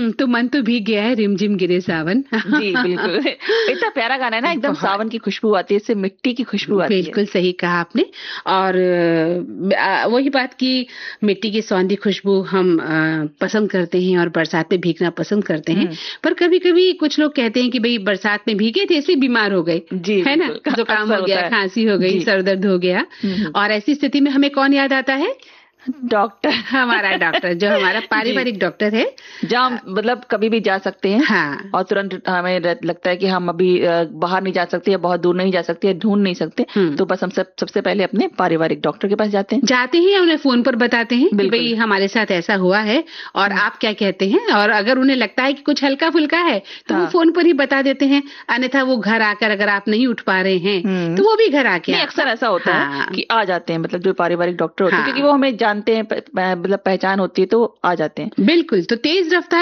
तो मन तो भीग गया है, रिमझिम गिरे सावन। जी बिल्कुल, इतना प्यारा गाना है ना, एकदम सावन की खुशबू आती है, इससे मिट्टी की खुशबू आती है। बिल्कुल सही कहा आपने। और वही बात की मिट्टी की सौंधी खुशबू हम पसंद करते हैं और बरसात में भीगना पसंद करते हैं। पर कभी कभी कुछ लोग कहते हैं कि भाई बरसात में भीगे थे इसलिए बीमार हो गए, जी है ना, जुकाम हो गया, खांसी हो गई, जी। सर दर्द हो गया। और ऐसी स्थिति में हमें कौन याद आता है? डॉक्टर, हमारा डॉक्टर, जो हमारा पारिवारिक डॉक्टर है, जहाँ मतलब कभी भी जा सकते हैं। हाँ। और तुरंत हमें लगता है कि हम अभी बाहर नहीं जा सकते या बहुत दूर नहीं जा सकते, ढूंढ नहीं सकते, तो बस हम सबसे पहले अपने पारिवारिक डॉक्टर के पास जाते हैं, उन्हें फोन पर बताते हैं कि भाई हमारे साथ ऐसा हुआ है और आप क्या कहते हैं। और अगर उन्हें लगता है कि कुछ हल्का फुल्का है तो वो फोन पर ही बता देते हैं, अन्यथा वो घर आकर अगर आप नहीं उठ पा रहे हैं तो वो भी घर आके अक्सर ऐसा होता है कि आ जाते हैं, मतलब जो पारिवारिक डॉक्टर होते हैं, क्योंकि वो हमें जानते हैं, मतलब पहचान होती है तो आ जाते हैं। बिल्कुल। तो तेज रफ्तार